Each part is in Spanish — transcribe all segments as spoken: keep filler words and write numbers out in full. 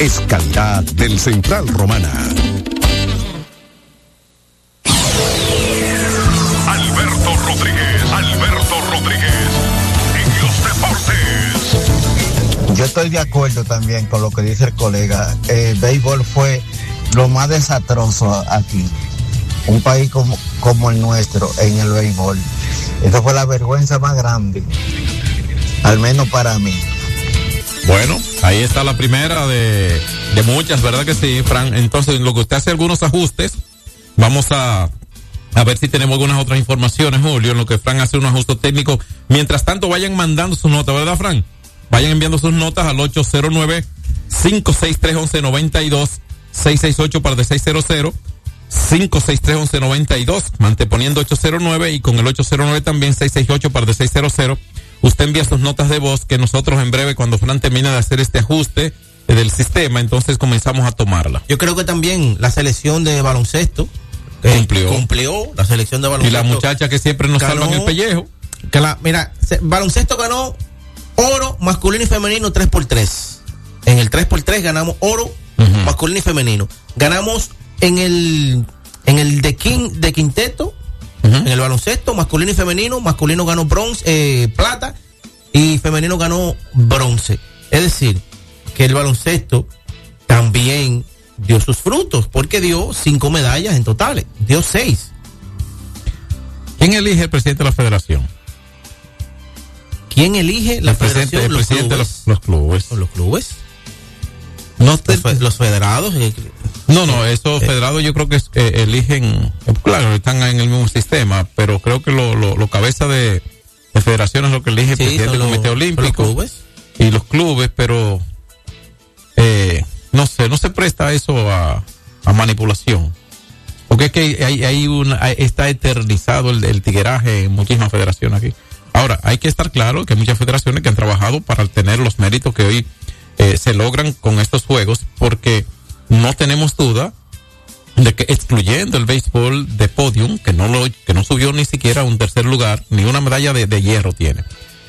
es calidad del Central Romana. Alberto Rodríguez, Alberto Rodríguez, en los deportes. Yo estoy de acuerdo también con lo que dice el colega. El béisbol fue lo más desastroso aquí. Un país como, como el nuestro en el béisbol. Esa fue la vergüenza más grande, al menos para mí. Bueno, ahí está la primera de, de muchas, ¿verdad que sí, Fran? Entonces, en lo que usted hace algunos ajustes, vamos a, a ver si tenemos algunas otras informaciones, Julio, en lo que Fran hace un ajuste técnico. Mientras tanto, vayan mandando sus notas, ¿verdad, Fran? Vayan enviando sus notas al ocho cero nueve, cinco seis tres, uno uno nueve dos, seis seis ocho para de seis cero cero, cinco seis tres, uno uno nueve dos, manteponiendo ocho cero nueve y con el ocho cero nueve también seis seis ocho para de seis cero cero. Usted envía sus notas de voz que nosotros en breve, cuando Fran termine de hacer este ajuste del sistema, entonces comenzamos a tomarla. Yo creo que también la selección de baloncesto eh, cumplió. cumplió, la selección de baloncesto. Y la muchacha que siempre nos ganó, salvan el pellejo. Que la, mira, se, baloncesto ganó oro masculino y femenino tres por tres. En el tres por tres ganamos oro uh-huh. masculino y femenino. Ganamos en el en el de, quin, de quinteto. Uh-huh. En el baloncesto, masculino y femenino, masculino ganó bronce, eh, plata y femenino ganó bronce. Es decir, que el baloncesto también dio sus frutos, porque dio cinco medallas en total, dio seis. ¿Quién elige el presidente de la federación? ¿Quién elige la el federación? El los presidente clubes. de los, los clubes. ¿Los clubes? No, los, los federados. Eh, No, no, esos eh, federados yo creo que eh, eligen, claro, están en el mismo sistema, pero creo que lo, lo, lo cabeza de, de federación es lo que elige el sí, presidente del Comité Olímpico. Los clubes. Y los clubes, pero eh, no sé, no se presta a eso a, a manipulación. Porque es que hay, hay una, hay, está eternizado el, el tigueraje en muchísimas federaciones aquí. Ahora, hay que estar claro que hay muchas federaciones que han trabajado para tener los méritos que hoy eh, se logran con estos juegos, porque no tenemos duda de que, excluyendo el béisbol de podium, que no lo, que no subió ni siquiera a un tercer lugar, ni una medalla de, de hierro tiene.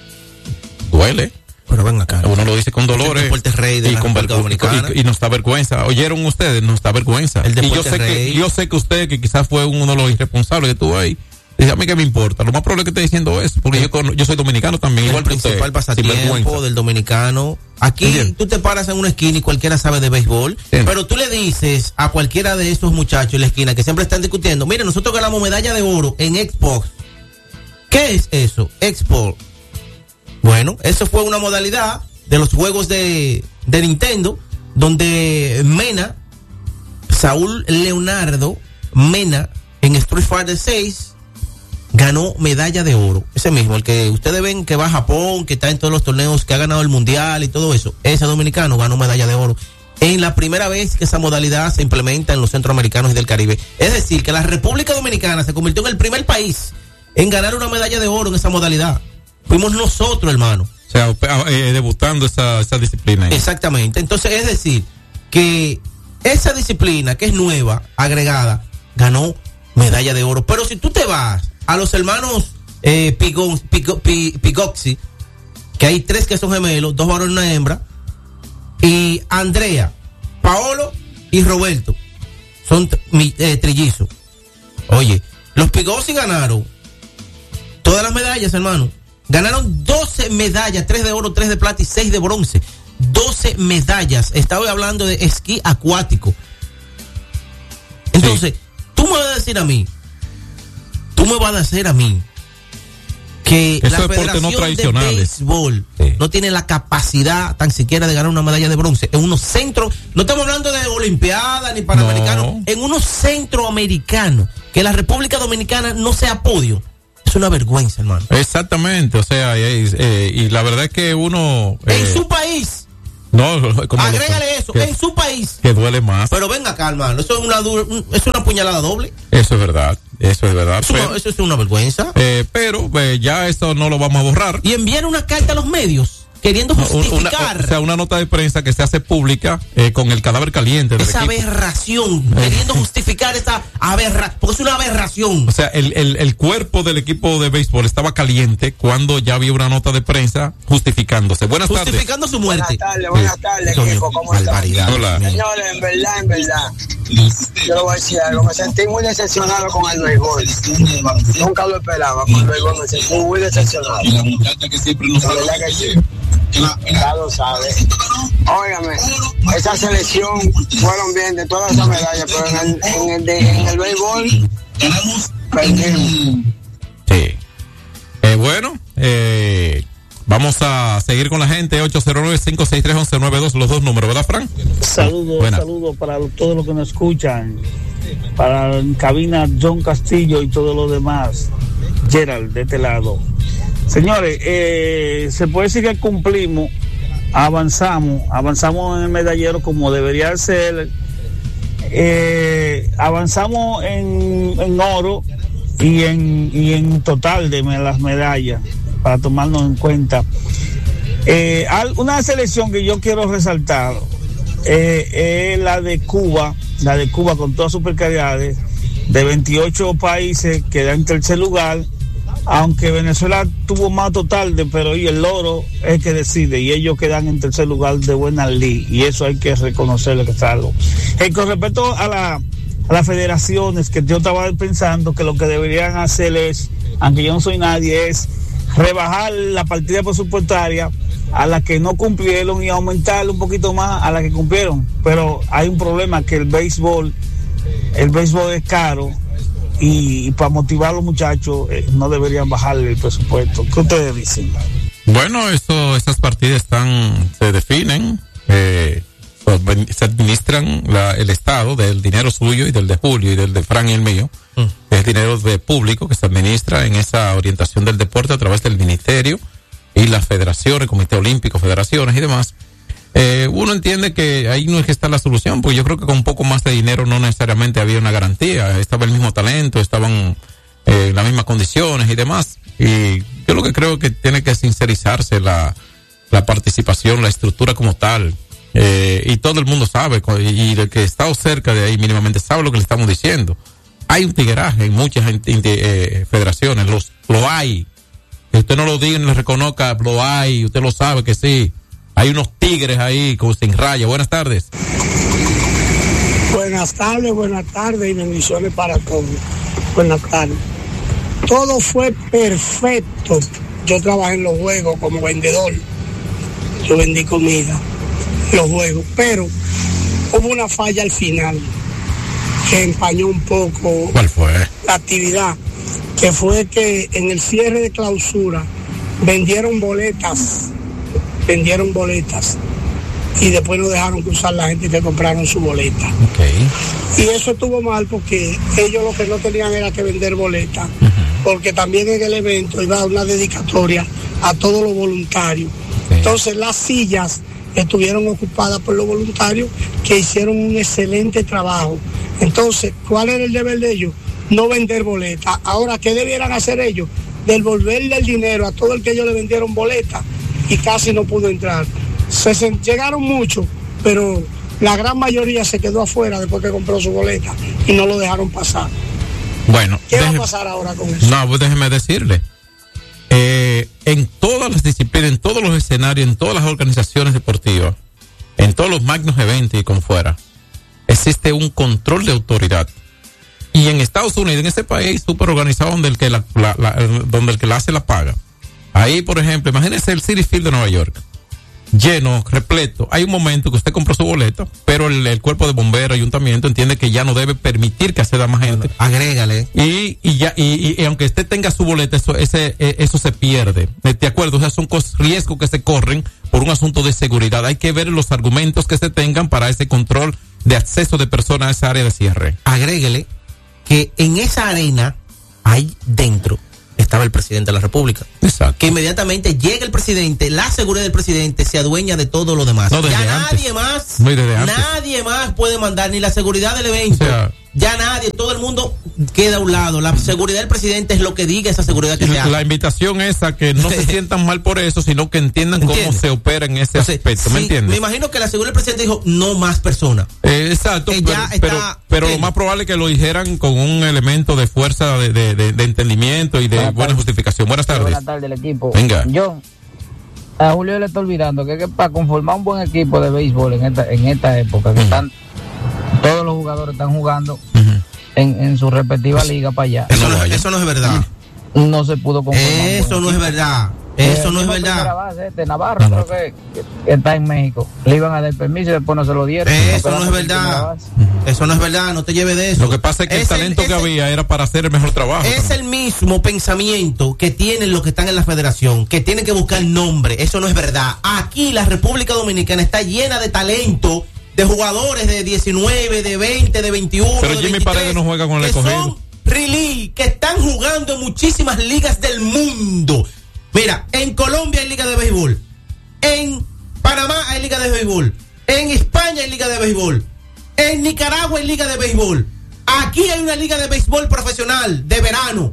Duele. Pero ven acá. Uno lo dice con dolores. El deporte rey de y, la con Dominicana. Y, y nos da vergüenza. ¿Oyeron ustedes? Nos da vergüenza. El y yo sé rey. que, yo sé que usted, que quizás fue uno de los irresponsables que estuvo ahí, dice, a mí que me importa. Lo más probable que esté diciendo es, porque yo, yo soy dominicano también, el igual que usted. El principal pasatiempo del dominicano. Aquí ¿sí? Tú te paras en una esquina y cualquiera sabe de béisbol, ¿sí? Pero tú le dices a cualquiera de estos muchachos en la esquina que siempre están discutiendo, mire, nosotros ganamos medalla de oro en Xbox. ¿Qué es eso? Xbox. Bueno, eso fue una modalidad de los juegos de, de Nintendo, donde Mena, Saúl Leonardo Mena, en Street Fighter seis, ganó medalla de oro. Ese mismo, el que ustedes ven que va a Japón, que está en todos los torneos, que ha ganado el mundial y todo eso. Ese dominicano ganó medalla de oro en la primera vez que esa modalidad se implementa en los centroamericanos y del Caribe. Es decir, que la República Dominicana se convirtió en el primer país en ganar una medalla de oro en esa modalidad. Fuimos nosotros, hermano. O sea, eh, debutando esa, esa disciplina. Ahí. Exactamente. Entonces, es decir, que esa disciplina que es nueva, agregada, ganó medalla de oro. Pero si tú te vas a los hermanos eh, Pigon, Pigo, Pigoxi, que hay tres que son gemelos, dos varones y una hembra, y Andrea, Paolo y Roberto, son eh, trillizos. Oye, los Pigoxi ganaron todas las medallas, hermano. Ganaron doce medallas, tres de oro, tres de plata y seis de bronce. doce medallas. Estaba hablando de esquí acuático. Entonces, sí. Tú me vas a decir a mí, tú me vas a decir a mí que Eso la Federación no de Béisbol sí. no tiene la capacidad tan siquiera de ganar una medalla de bronce en unos centros, no estamos hablando de Olimpiada ni Panamericanos, no. En unos centroamericanos, que la República Dominicana no sea podio. Es una vergüenza, hermano. Exactamente, o sea, y, eh, y la verdad es que uno... Eh, en su país. No, como agrégale eso, que, en su país. Que duele más. Pero venga acá, hermano, eso es una, es una puñalada doble. Eso es verdad, eso es verdad. Eso, pero, eso es una vergüenza. Eh, pero eh, ya eso no lo vamos a borrar. Y enviar una carta a los medios queriendo justificar. Una, o sea, una nota de prensa que se hace pública eh, con el cadáver caliente. Del esa equipo. aberración, queriendo justificar esta aberración, porque es una aberración. O sea, el, el, el cuerpo del equipo de béisbol estaba caliente cuando ya había una nota de prensa justificándose. Buenas tardes. Justificando su muerte. Buenas tardes, buenas tardes, sí. equipo, ¿cómo están? Hola. Señores, en verdad, en verdad, yo le voy a decir algo, me sentí muy decepcionado con el béisbol. Nunca lo esperaba con el béisbol, me sentí muy decepcionado. La verdad que sí. Ya lo sabe. Óigame, esa selección fueron bien de todas esas medallas, pero en el, en el, de, en el béisbol perdimos. Sí. Eh, bueno, eh, vamos a seguir con la gente. ocho cero nueve, cinco seis tres, once noventa y dos, los dos números, ¿verdad, Fran? Saludos, Buena. saludos para todos los que nos escuchan. Para en cabina John Castillo y todos los demás. Gerald, de este lado. Señores, eh, se puede decir que cumplimos, avanzamos, avanzamos en el medallero como debería ser, eh, avanzamos en, en oro y en, y en total de me, las medallas, para tomarnos en cuenta. Eh, una selección que yo quiero resaltar eh, es la de Cuba, la de Cuba con todas sus precariedades, de veintiocho países, queda en tercer lugar. Aunque Venezuela tuvo más total, de, pero y el oro es el que decide, y ellos quedan en tercer lugar de buena ley, y eso hay que reconocerle que es algo. Eh, con respecto a, la, a las federaciones, que yo estaba pensando que lo que deberían hacer es, aunque yo no soy nadie, es rebajar la partida presupuestaria a la que no cumplieron y aumentarle un poquito más a la que cumplieron. Pero hay un problema, que el béisbol, el béisbol es caro, y, y para motivar a los muchachos eh, no deberían bajarle el presupuesto. ¿Qué ustedes dicen? Bueno, eso, esas partidas están, se definen, eh, se administran la, el Estado del dinero suyo y del de Julio y del de Fran y el mío. Mm. Es dinero de público que se administra en esa orientación del deporte a través del ministerio y las federaciones, Comité Olímpico, federaciones y demás. Eh, uno entiende que ahí no es que está la solución, porque yo creo que con un poco más de dinero no necesariamente había una garantía, estaba el mismo talento, estaban eh, en las mismas condiciones y demás, y yo lo que creo que tiene que sincerizarse la, la participación, la estructura como tal, eh, y todo el mundo sabe, y el que está cerca de ahí mínimamente sabe lo que le estamos diciendo. Hay un tigueraje en muchas eh, federaciones, los, lo hay, que usted no lo diga ni lo reconozca, lo hay, usted lo sabe que sí. Hay unos tigres ahí con sin raya. Buenas tardes. Buenas tardes, buenas tardes y bendiciones para todos. Buenas tardes. Todo fue perfecto. Yo trabajé en los juegos como vendedor. Yo vendí comida en los juegos, pero hubo una falla al final que empañó un poco. ¿Cuál fue? La actividad, que fue que en el cierre de clausura vendieron boletas. vendieron boletas y después no dejaron cruzar la gente que compraron su boleta. Okay. Y eso estuvo mal porque ellos lo que no tenían era que vender boletas, uh-huh. porque también en el evento iba a una dedicatoria a todos los voluntarios. Okay. Entonces las sillas estuvieron ocupadas por los voluntarios que hicieron un excelente trabajo. Entonces, ¿cuál era el deber de ellos? No vender boletas. Ahora, ¿qué debieran hacer ellos? Devolverle el dinero a todo el que ellos le vendieron boletas, y casi no pudo entrar. Se, se llegaron muchos, pero la gran mayoría se quedó afuera después que compró su boleta y no lo dejaron pasar. Bueno, ¿qué deje, va a pasar ahora con eso? No, pues déjeme decirle, eh, en todas las disciplinas, en todos los escenarios, en todas las organizaciones deportivas, en todos los magnos eventos y con fuera, existe un control de autoridad. Y en Estados Unidos, en ese país súper organizado donde el que la, la, la, donde el que la hace la paga. Ahí, por ejemplo, imagínese el Citi Field de Nueva York, lleno, repleto. Hay un momento que usted compró su boleto, pero el, el cuerpo de bomberos, ayuntamiento, entiende que ya no debe permitir que acceda más gente. Agrégale. Y, y ya, y, y, y aunque usted tenga su boleta, eso, ese, eso se pierde. ¿De acuerdo? O sea, son riesgos que se corren por un asunto de seguridad. Hay que ver los argumentos que se tengan para ese control de acceso de personas a esa área de cierre. Agrégale que en esa arena hay dentro estaba el presidente de la República. Exacto. Que inmediatamente llega el presidente, la seguridad del presidente se adueña de todo lo demás. No, ya antes. nadie más, Muy desde antes. nadie más puede mandar, ni la seguridad del evento, o sea, ya nadie, todo el mundo queda a un lado. La seguridad del presidente es lo que diga esa seguridad que la, se hace. La invitación es a que no se sientan mal por eso, sino que entiendan ¿Entiendes? cómo se opera en ese Entonces, aspecto, ¿me sí, entiendes? Me imagino que la seguridad del presidente dijo, no más personas. Eh, exacto, eh, pero, está, pero, pero lo más probable es que lo dijeran con un elemento de fuerza, de, de, de, de entendimiento y de buena, buena justificación. Buenas tardes. Buenas tardes, el equipo. Venga. John, a Julio le está olvidando que, que para conformar un buen equipo de béisbol en esta, en esta época, que uh-huh. están todos los jugadores están jugando uh-huh. en, en su respectiva liga para allá. Eso no, eso no es verdad. No se pudo conformar. Eso no es verdad. Eso eh, no es verdad. Base, este, Navarro, no. creo que, que, que está en México. Le iban a dar permiso y después no se lo dieron. Eso no es verdad. Eso no es verdad, no te lleves de eso. Lo que pasa es que es el talento el, que el, había era para hacer el mejor trabajo. Es también. El mismo pensamiento que tienen los que están en la federación, que tienen que buscar nombre. Eso no es verdad. Aquí la República Dominicana está llena de talento, de jugadores de diecinueve, de veinte, de veintiuno. Pero Jimmy Paredes no juega con el escogido. Really, que están jugando en muchísimas ligas del mundo. Mira, en Colombia hay liga de béisbol, en Panamá hay liga de béisbol, en España hay liga de béisbol, en Nicaragua hay liga de béisbol, aquí hay una liga de béisbol profesional de verano.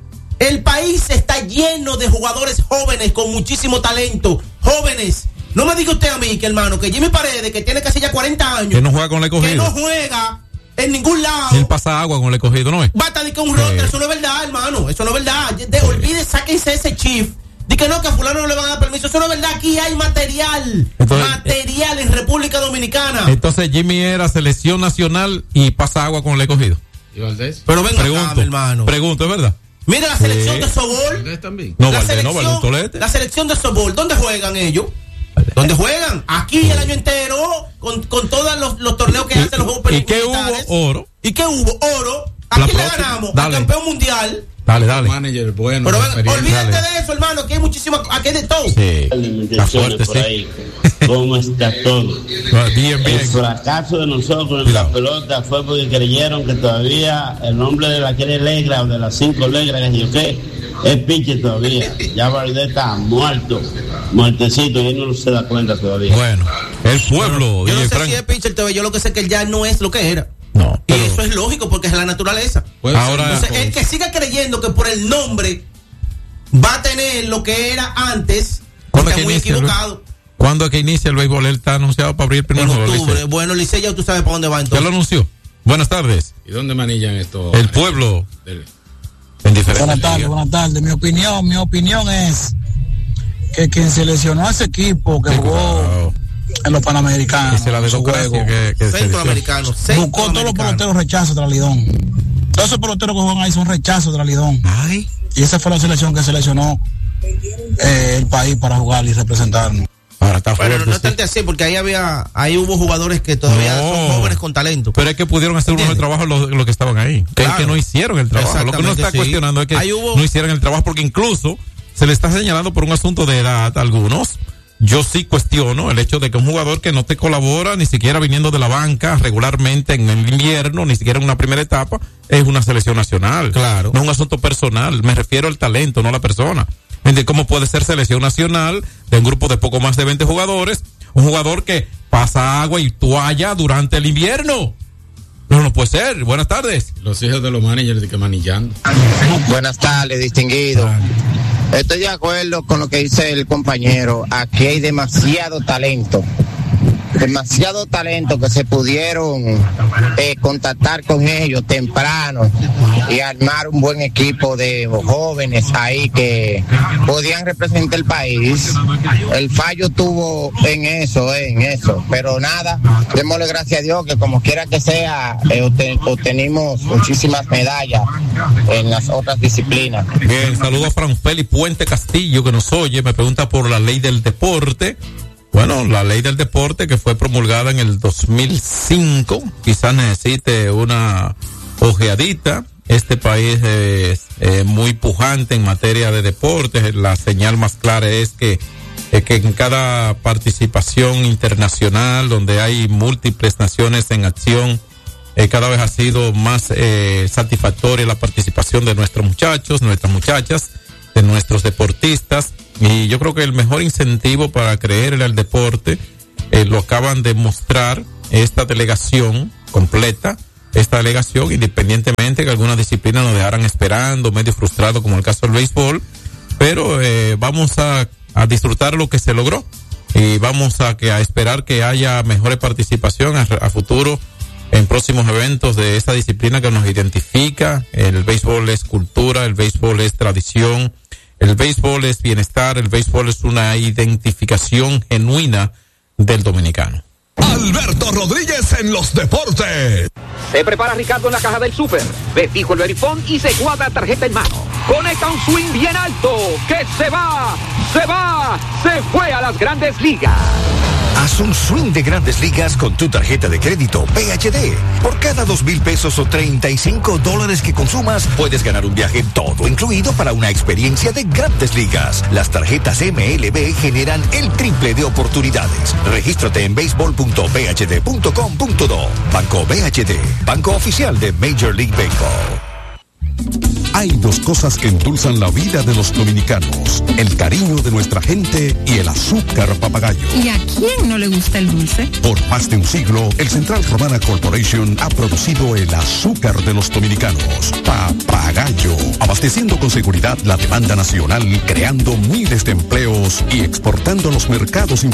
El país está lleno de jugadores jóvenes con muchísimo talento, jóvenes. No me diga usted a mí, que hermano, que Jimmy Paredes, que tiene casi ya cuarenta años, que no juega con el escogido, que no juega en ningún lado. Él pasa agua con el escogido, ¿no es? Basta de que un roster, sí. Eso no es verdad, hermano. Eso no es verdad. De, sí. Olvide, sáquense ese chief. Di que no, que a fulano no le van a dar permiso. Eso no es verdad. Aquí hay material. Entonces, material en República Dominicana. Entonces Jimmy era selección nacional y pasa agua con el escogido. ¿Y Valdés? Pero venga pregunto, acá, mi hermano. Pregunto, ¿es verdad? Mira la selección sí. de softball. ¿Valdés también? No, la Valdés, selección, no, Valdés, la selección de softball. ¿Dónde juegan ellos? ¿Dónde juegan? Aquí el año entero, con, con todos los, los torneos que hacen los Juegos ¿Y qué hubo? Oro. ¿Y qué hubo? Oro. ¿A quién le ganamos? Al campeón mundial. Dale, dale. Manager, bueno. Pero ven, olvídate dale. de eso, hermano, que hay muchísimas, aquí hay de todo. Sí. Está fuerte, por sí. Ahí. ¿Cómo está todo? Bien, bien. El fracaso de nosotros en la pelota fue porque creyeron que todavía el nombre de la que legra o de las cinco legras, que yo qué, es pinche todavía. Ya Valdés está muerto, muertecito, y él no se da cuenta todavía. Bueno, el pueblo. Yo no sé Frank. si es pinche todavía, yo lo que sé es que él ya no es lo que era. No, pero... Y eso es lógico porque es la naturaleza. Ahora, entonces, el que siga creyendo que por el nombre va a tener lo que era antes, está muy equivocado. El... ¿Cuándo es que inicia el béisbol? Él está anunciado para abrir el primer juego. En octubre. Bueno, Licey, ya tú sabes para dónde va entonces. Ya lo anunció. Buenas tardes. ¿Y dónde manillan esto? El pueblo. Del... En diferentes buenas tardes, buenas tardes. Mi opinión, mi opinión es que quien seleccionó a ese equipo que sí, jugó claro. en los Panamericanos, la de juego, que, que centroamericanos, buscó todos los peloteros rechazos de la Lidón. Todos esos peloteros que juegan ahí son rechazos de la Lidón. Ay. Y esa fue la selección que seleccionó eh, el país para jugar y representarnos. Ahora está bueno, fuerte, no es tanto así, porque ahí había, ahí hubo jugadores que todavía no, son jóvenes con talento. Pero es que pudieron hacer un mejor trabajo los lo que estaban ahí. Claro. Es que no hicieron el trabajo. Lo que uno está sí. cuestionando es que hubo... no hicieron el trabajo, porque incluso se le está señalando por un asunto de edad a algunos. Yo sí cuestiono el hecho de que un jugador que no te colabora ni siquiera viniendo de la banca regularmente en el invierno, ni siquiera en una primera etapa, es una selección nacional. Claro. No es un asunto personal. Me refiero al talento, no a la persona. ¿Entiendes? ¿Cómo puede ser selección nacional de un grupo de poco más de veinte jugadores? Un jugador que pasa agua y toalla durante el invierno. No, no puede ser. Buenas tardes. Los hijos de los managers de que manillando. Buenas tardes, distinguido. Estoy de acuerdo con lo que dice el compañero. Aquí hay demasiado talento. Demasiado talento que se pudieron eh, contactar con ellos temprano y armar un buen equipo de jóvenes ahí que podían representar el país. El fallo tuvo en eso, eh, en eso, pero nada, démosle gracias a Dios que como quiera que sea, eh, obten- obtenimos muchísimas medallas en las otras disciplinas. Bien, saludo a Fran Félix Puente Castillo que nos oye, me pregunta por la ley del deporte. Bueno, la ley del deporte que fue promulgada en el dos mil cinco, quizás necesite una ojeadita. Este país es eh, muy pujante en materia de deportes. La señal más clara es que, eh, que en cada participación internacional donde hay múltiples naciones en acción, eh, cada vez ha sido más eh, satisfactoria la participación de nuestros muchachos, nuestras muchachas, de nuestros deportistas. Y yo creo que el mejor incentivo para creer en el deporte eh, lo acaban de mostrar esta delegación completa esta delegación, independientemente que algunas disciplinas nos dejaran esperando, medio frustrado, como el caso del béisbol, pero eh, vamos a, a disfrutar lo que se logró y vamos a, que, a esperar que haya mejores participación a, a futuro en próximos eventos de esta disciplina que nos identifica. El béisbol es cultura, el béisbol es tradición, el béisbol es bienestar, el béisbol es una identificación genuina del dominicano. Alberto Rodríguez en los deportes. Se prepara Ricardo en la caja del súper. Ve fijo el verifón y se guarda tarjeta en mano. Conecta un swing bien alto. Que se va, se va, se fue a las Grandes Ligas. Haz un swing de Grandes Ligas con tu tarjeta de crédito P H D. Por cada dos mil pesos o treinta y cinco dólares que consumas, puedes ganar un viaje todo incluido para una experiencia de Grandes Ligas. Las tarjetas M L B generan el triple de oportunidades. Regístrate en béisbol punto b h d punto com punto do. Banco B H D, banco oficial de Major League Baseball. Hay dos cosas que endulzan la vida de los dominicanos: el cariño de nuestra gente y el azúcar papagayo. ¿Y a quién no le gusta el dulce? Por más de un siglo, el Central Romana Corporation ha producido el azúcar de los dominicanos, Papagayo, abasteciendo con seguridad la demanda nacional, creando miles de empleos y exportando a los mercados